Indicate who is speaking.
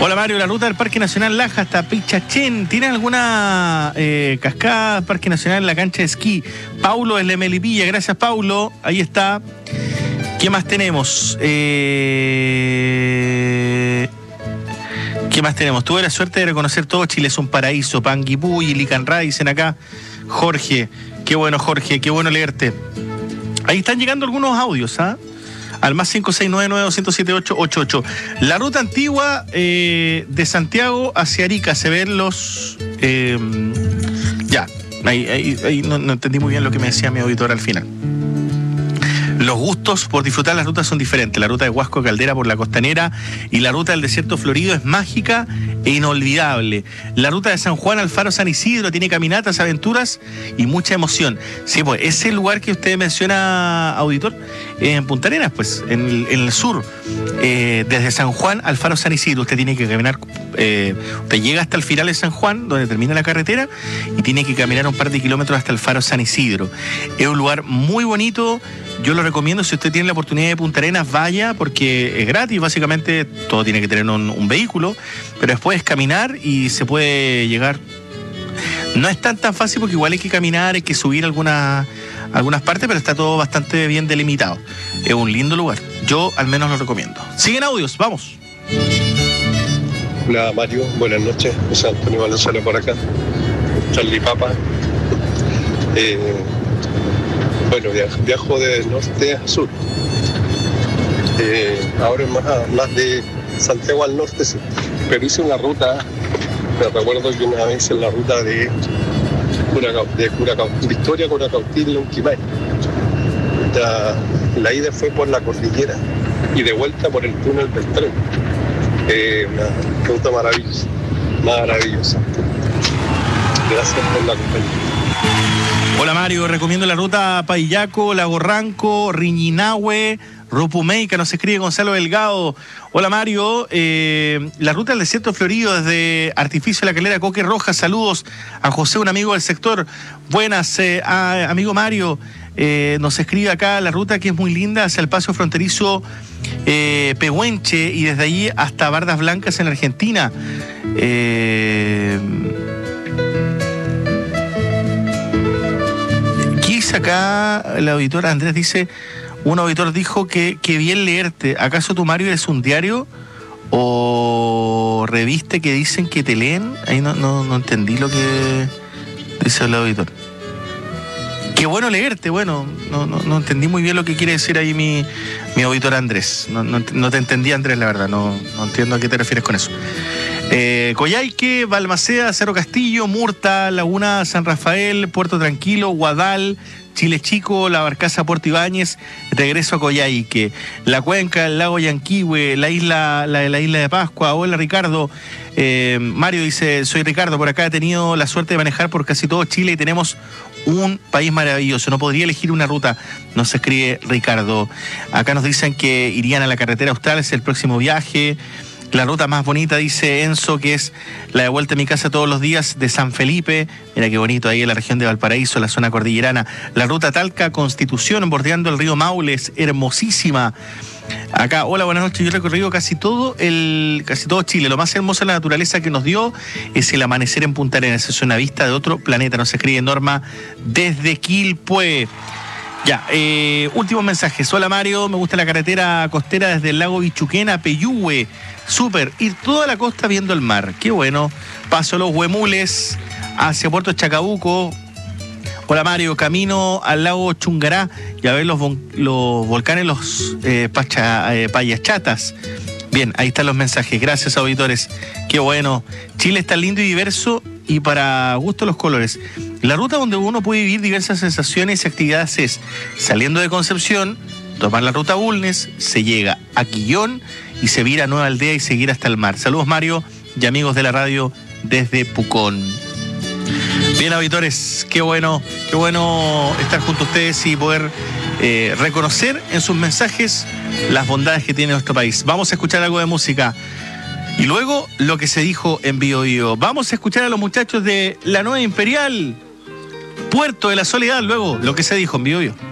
Speaker 1: Hola Mario, la ruta del Parque Nacional Laja hasta Pichachén. ¿Tiene alguna cascada, Parque Nacional en la cancha de esquí? Paulo es de Melipilla, gracias Paulo, ahí está. ¿Qué más tenemos? ¿Qué más tenemos? Tuve la suerte de reconocer todo Chile es un paraíso. Panguipulli, Licanray, dicen acá. Jorge, qué bueno Jorge, qué bueno leerte. Ahí están llegando algunos audios, ¿ah? Al más 569-9207-888. La ruta antigua de Santiago hacia Arica, se ven los... ya, ahí no entendí muy bien lo que me decía mi auditor al final. Los gustos por disfrutar las rutas son diferentes. La ruta de Huasco Caldera por la Costanera y la ruta del Desierto Florido es mágica e inolvidable. La ruta de San Juan al Faro San Isidro tiene caminatas, aventuras y mucha emoción. Sí, pues ese lugar que usted menciona, auditor, en Punta Arenas, pues, en el sur, desde San Juan al Faro San Isidro, usted tiene que caminar, usted llega hasta el final de San Juan, donde termina la carretera, y tiene que caminar un par de kilómetros hasta el Faro San Isidro. Es un lugar muy bonito. Yo lo recomiendo, si usted tiene la oportunidad de Punta Arenas, vaya, porque es gratis, básicamente todo tiene que tener un vehículo, pero después es caminar y se puede llegar. No es tan fácil porque igual hay que caminar, hay que subir algunas partes, pero está todo bastante bien delimitado. Es un lindo lugar, yo al menos lo recomiendo. Siguen audios, vamos.
Speaker 2: Hola Mario, buenas noches, José Antonio Valenzuela por acá, Charlie Papa. Bueno, viajo de norte a sur. Ahora es más de Santiago al norte, sí. Pero hice una ruta, me recuerdo que una vez en la ruta de Victoria, Curacautín, Lonquimay. La ida fue por la cordillera y de vuelta por el túnel del tren. Una ruta maravillosa. Gracias por la compañía.
Speaker 1: Hola Mario, recomiendo la ruta Paillaco, Lago Ranco, Riñinahue, Ropumeica, nos escribe Gonzalo Delgado. Hola Mario, la ruta del Desierto Florido desde Artificio La Calera, Coque Roja, saludos a José, un amigo del sector. Buenas, amigo Mario, nos escribe acá la ruta que es muy linda hacia el paso fronterizo Pehuenche y desde allí hasta Bardas Blancas en Argentina. Acá el auditor Andrés dice, un auditor dijo que bien leerte. ¿Acaso tu Mario es un diario o revista que dicen que te leen? Ahí no entendí lo que dice el auditor. Qué bueno leerte, bueno, no entendí muy bien lo que quiere decir ahí mi auditor Andrés. No te entendí, Andrés, la verdad, no entiendo a qué te refieres con eso. Coyhaique, Balmaceda, Cerro Castillo, Murta, Laguna San Rafael, Puerto Tranquilo, Guadal, Chile Chico, La Barcaza, Puerto Ibáñez, regreso a Coyhaique, La Cuenca, el lago Yanquihue, la isla de Pascua. Hola Ricardo. Mario dice, soy Ricardo, por acá he tenido la suerte de manejar por casi todo Chile y tenemos un país maravilloso, no podría elegir una ruta, nos escribe Ricardo. Acá nos dicen que irían a la carretera austral, es el próximo viaje. La ruta más bonita, dice Enzo, que es la de vuelta a mi casa todos los días de San Felipe. Mira qué bonito ahí en la región de Valparaíso, la zona cordillerana. La ruta Talca-Constitución, bordeando el río Maule, es hermosísima. Acá, hola, buenas noches. Yo he recorrido casi todo Chile. Lo más hermoso de la naturaleza que nos dio es el amanecer en Punta Arenas. Es una vista de otro planeta. Nos escribe Norma desde Quilpué. Ya, últimos mensajes. Hola Mario, me gusta la carretera costera desde el lago Bichuquén a Peyúgue. Súper, ir toda la costa viendo el mar. Qué bueno. Paso los Huemules hacia Puerto Chacabuco. Hola Mario, camino al lago Chungará y a ver los volcanes, los Payachatas. Bien, ahí están los mensajes. Gracias, auditores. Qué bueno. Chile está lindo y diverso y para gusto los colores. La ruta donde uno puede vivir diversas sensaciones y actividades es saliendo de Concepción, tomar la ruta Bulnes, se llega a Quillón y se vira a Nueva Aldea y seguir hasta el mar. Saludos Mario y amigos de la radio desde Pucón. Bien, auditores, qué bueno estar junto a ustedes y poder reconocer en sus mensajes las bondades que tiene nuestro país. Vamos a escuchar algo de música y luego lo que se dijo en Bio Bio. Vamos a escuchar a los muchachos de La Nueva Imperial, Puerto de la Soledad, luego lo que se dijo en Bio Bio.